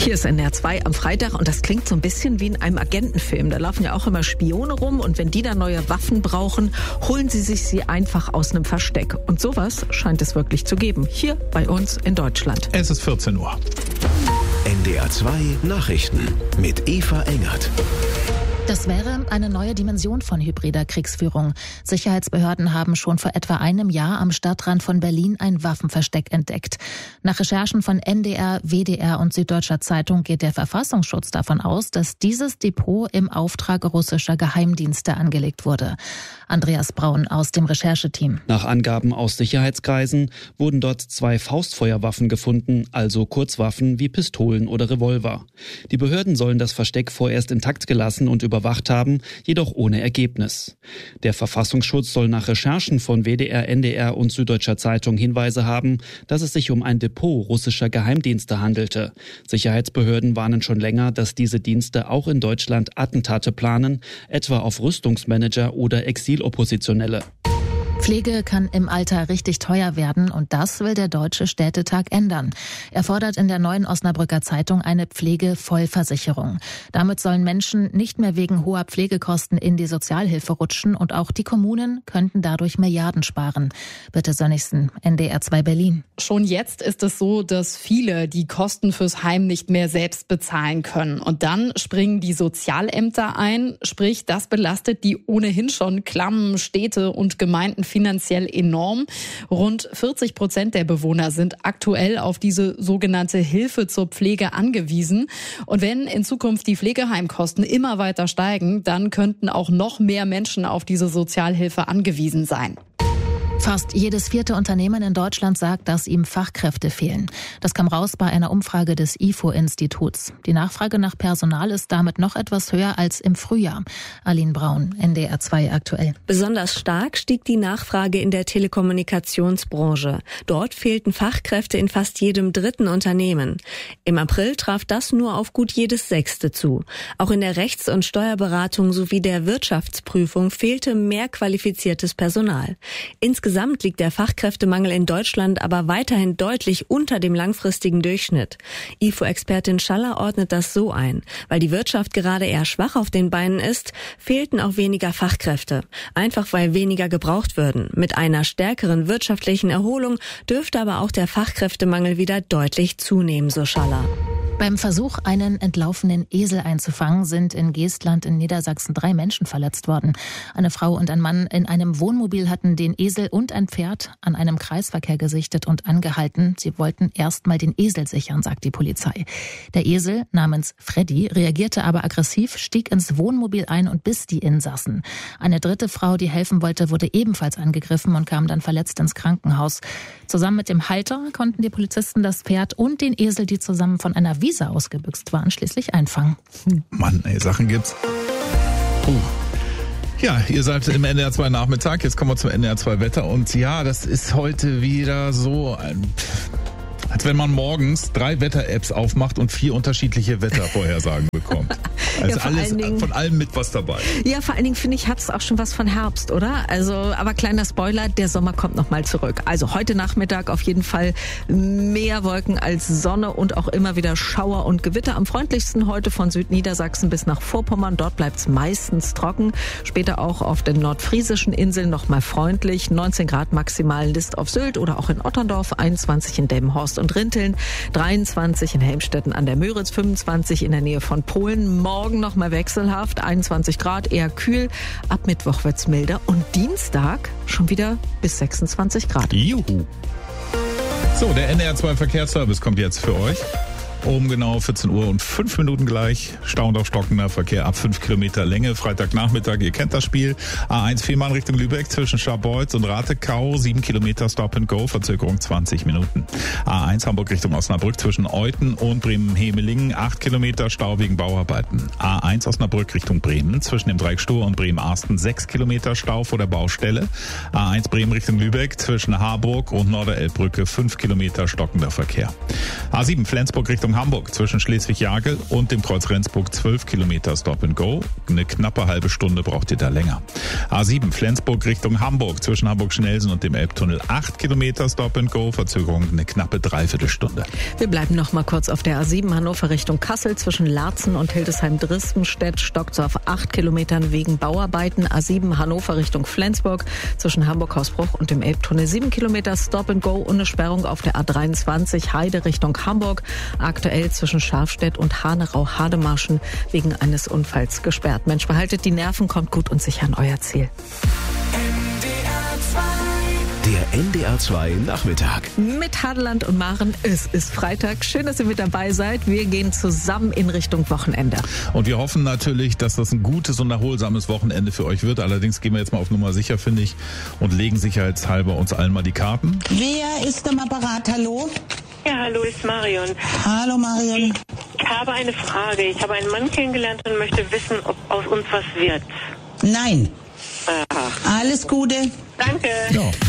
Hier ist NDR 2 am Freitag und das klingt so ein bisschen wie in einem Agentenfilm. Da laufen ja auch immer Spione rum und wenn die dann neue Waffen brauchen, holen sie sich sie einfach aus einem Versteck. Und sowas scheint es wirklich zu geben, hier bei uns in Deutschland. Es ist 14 Uhr. NDR 2 Nachrichten mit Eva Engert. Das wäre eine neue Dimension von hybrider Kriegsführung. Sicherheitsbehörden haben schon vor etwa einem Jahr am Stadtrand von Berlin ein Waffenversteck entdeckt. Nach Recherchen von NDR, WDR und Süddeutscher Zeitung geht der Verfassungsschutz davon aus, dass dieses Depot im Auftrag russischer Geheimdienste angelegt wurde. Andreas Braun aus dem Rechercheteam. Nach Angaben aus Sicherheitskreisen wurden dort 2 Faustfeuerwaffen gefunden, also Kurzwaffen wie Pistolen oder Revolver. Die Behörden sollen das Versteck vorerst intakt gelassen und überwacht haben, jedoch ohne Ergebnis. Der Verfassungsschutz soll nach Recherchen von WDR, NDR und Süddeutscher Zeitung Hinweise haben, dass es sich um ein Depot russischer Geheimdienste handelte. Sicherheitsbehörden warnen schon länger, dass diese Dienste auch in Deutschland Attentate planen, etwa auf Rüstungsmanager oder Exiloppositionelle. Pflege kann im Alter richtig teuer werden und das will der Deutsche Städtetag ändern. Er fordert in der neuen Osnabrücker Zeitung eine Pflegevollversicherung. Damit sollen Menschen nicht mehr wegen hoher Pflegekosten in die Sozialhilfe rutschen und auch die Kommunen könnten dadurch Milliarden sparen. Birte Sönnigsen, NDR 2 Berlin. Schon jetzt ist es so, dass viele die Kosten fürs Heim nicht mehr selbst bezahlen können. Und dann springen die Sozialämter ein, sprich das belastet die ohnehin schon klammen Städte und Gemeinden finanziell enorm. Rund 40% der Bewohner sind aktuell auf diese sogenannte Hilfe zur Pflege angewiesen. Und wenn in Zukunft die Pflegeheimkosten immer weiter steigen, dann könnten auch noch mehr Menschen auf diese Sozialhilfe angewiesen sein. Fast jedes 4. Unternehmen in Deutschland sagt, dass ihm Fachkräfte fehlen. Das kam raus bei einer Umfrage des IFO-Instituts. Die Nachfrage nach Personal ist damit noch etwas höher als im Frühjahr. Aline Braun, NDR 2 aktuell. Besonders stark stieg die Nachfrage in der Telekommunikationsbranche. Dort fehlten Fachkräfte in fast jedem 3. Unternehmen. Im April traf das nur auf gut jedes 6. zu. Auch in der Rechts- und Steuerberatung sowie der Wirtschaftsprüfung fehlte mehr qualifiziertes Personal. Insgesamt liegt der Fachkräftemangel in Deutschland aber weiterhin deutlich unter dem langfristigen Durchschnitt. IFO-Expertin Schaller ordnet das so ein. Weil die Wirtschaft gerade eher schwach auf den Beinen ist, fehlten auch weniger Fachkräfte. Einfach weil weniger gebraucht würden. Mit einer stärkeren wirtschaftlichen Erholung dürfte aber auch der Fachkräftemangel wieder deutlich zunehmen, so Schaller. Beim Versuch, einen entlaufenen Esel einzufangen, sind in Geestland in Niedersachsen 3 Menschen verletzt worden. Eine Frau und ein Mann in einem Wohnmobil hatten den Esel und ein Pferd an einem Kreisverkehr gesichtet und angehalten. Sie wollten erst mal den Esel sichern, sagt die Polizei. Der Esel namens Freddy reagierte aber aggressiv, stieg ins Wohnmobil ein und biss die Insassen. Eine 3. Frau, die helfen wollte, wurde ebenfalls angegriffen und kam dann verletzt ins Krankenhaus. Zusammen mit dem Halter konnten die Polizisten das Pferd und den Esel, die zusammen von einer Wiese ausgebüxt waren, schließlich einfangen. Mann, ey, Sachen gibt's. Ja, ihr seid im NDR 2 Nachmittag. Jetzt kommen wir zum NDR 2 Wetter. Und ja, das ist heute wieder so, als wenn man morgens 3 Wetter-Apps aufmacht und 4 unterschiedliche Wettervorhersagen bekommt. Also ja, alles, von allem mit was dabei. Ja, vor allen Dingen finde ich, hat es auch schon was von Herbst, oder? Also, aber kleiner Spoiler, der Sommer kommt nochmal zurück. Also heute Nachmittag auf jeden Fall mehr Wolken als Sonne und auch immer wieder Schauer und Gewitter. Am freundlichsten heute von Südniedersachsen bis nach Vorpommern. Dort bleibt es meistens trocken. Später auch auf den nordfriesischen Inseln nochmal freundlich. 19 Grad maximal List auf Sylt oder auch in Otterndorf, 21 in Delmenhorst und Rinteln, 23 in Helmstetten an der Müritz, 25 in der Nähe von Polen. Morgen noch mal wechselhaft, 21 Grad, eher kühl. Ab Mittwoch wird's milder und Dienstag schon wieder bis 26 Grad. Juhu. So, der NDR 2 Verkehrsservice kommt jetzt für euch. Um genau 14 Uhr und 5 Minuten gleich. Stauend auf stockender Verkehr ab 5 Kilometer Länge. Freitagnachmittag, ihr kennt das Spiel. A1 Fehmarn Richtung Lübeck zwischen Scharbeutz und Ratekau. 7 Kilometer Stop and Go, Verzögerung 20 Minuten. A1 Hamburg Richtung Osnabrück zwischen Euthen und Bremen-Hemelingen. 8 Kilometer Stau wegen Bauarbeiten. A1 Osnabrück Richtung Bremen zwischen dem Dreieck Stur und Bremen-Arsten. 6 Kilometer Stau vor der Baustelle. A1 Bremen Richtung Lübeck zwischen Harburg und Norderelbbrücke. 5 Kilometer stockender Verkehr. A7 Flensburg Richtung Richtung Hamburg zwischen Schleswig-Jagel und dem Kreuz Rendsburg 12 Kilometer Stop and Go. Eine knappe halbe Stunde braucht ihr da länger. A7 Flensburg Richtung Hamburg zwischen Hamburg-Schnelsen und dem Elbtunnel 8 Kilometer Stop and Go. Verzögerung eine knappe Dreiviertelstunde. Wir bleiben noch mal kurz auf der A7 Hannover Richtung Kassel zwischen Laatzen und Hildesheim-Drispenstedt. Stockt auf 8 Kilometern wegen Bauarbeiten. A7 Hannover Richtung Flensburg zwischen Hamburg-Hausbruch und dem Elbtunnel 7 Kilometer Stop and Go und eine Sperrung auf der A23 Heide Richtung Hamburg. Aktuell zwischen Schafstedt und Hanerau-Hademarschen wegen eines Unfalls gesperrt. Mensch, behaltet die Nerven, kommt gut und sicher an euer Ziel. Der NDR 2 Nachmittag. Mit Hadeland und Maren, es ist Freitag. Schön, dass ihr mit dabei seid. Wir gehen zusammen in Richtung Wochenende. Und wir hoffen natürlich, dass das ein gutes und erholsames Wochenende für euch wird. Allerdings gehen wir jetzt mal auf Nummer sicher, finde ich, und legen sicherheitshalber uns allen mal die Karten. Wer ist am Apparat? Hallo? Ja, hallo, ist Marion. Hallo Marion. Ich habe eine Frage. Ich habe einen Mann kennengelernt und möchte wissen, ob aus uns was wird. Nein. Aha. Alles Gute. Danke. Ja.